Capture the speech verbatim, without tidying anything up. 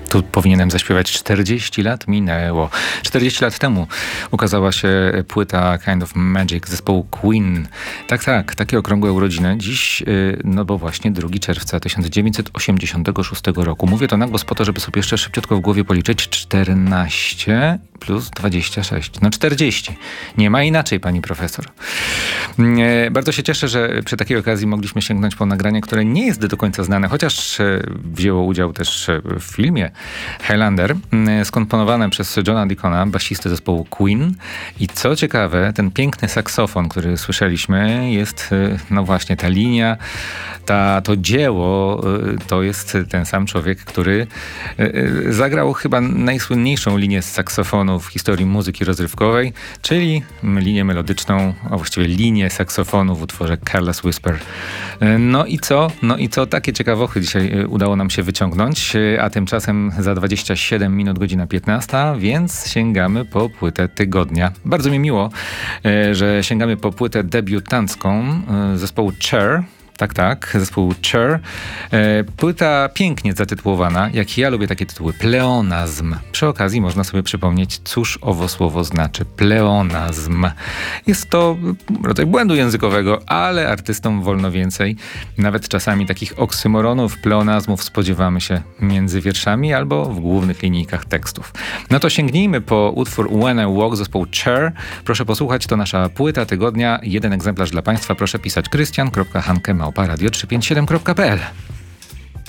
Tu powinienem zaśpiewać czterdzieści lat minęło. czterdzieści lat temu ukazała się płyta Kind of Magic zespołu Queen. Tak, tak, takie okrągłe urodziny. Dziś, no bo właśnie drugiego czerwca tysiąc dziewięćset osiemdziesiątego szóstego roku. Mówię to na głos po to, żeby sobie jeszcze szybciutko w głowie policzyć. czternaście plus dwadzieścia sześć. No czterdzieści. Nie ma inaczej, pani profesor. Bardzo się cieszę, że przy takiej okazji mogliśmy sięgnąć po nagranie, które nie jest do końca znane, chociaż wzięło udział też w filmie Highlander, skomponowane przez Johna Deacona, basisty zespołu Queen. I co ciekawe, ten piękny saksofon, który słyszeliśmy, jest, no właśnie, ta linia, ta, to dzieło, to jest ten sam człowiek, który zagrał chyba najsłynniejszą linię z saksofonu w historii muzyki rozrywkowej, czyli linię melodyczną, a właściwie linię saksofonu w utworze Careless Whisper. No i co? No i co? Takie ciekawochy dzisiaj udało nam się wyciągnąć, a tymczasem za dwadzieścia siedem minut godzina piętnasta, więc sięgamy po płytę tygodnia. Bardzo mi miło, że sięgamy po płytę debiutancką zespołu Cher. Tak, tak, zespół Cher. E, płyta pięknie zatytułowana, jak ja lubię takie tytuły, pleonazm. Przy okazji można sobie przypomnieć, cóż owo słowo znaczy, pleonazm. Jest to rodzaj błędu językowego, ale artystom wolno więcej. Nawet czasami takich oksymoronów, pleonazmów spodziewamy się między wierszami albo w głównych linijkach tekstów. No to sięgnijmy po utwór When I Walk zespołu Cher. Proszę posłuchać, to nasza płyta tygodnia. Jeden egzemplarz dla Państwa. Proszę pisać krystian kropka hanke małpa radio trzysta pięćdziesiąt siedem kropka p l.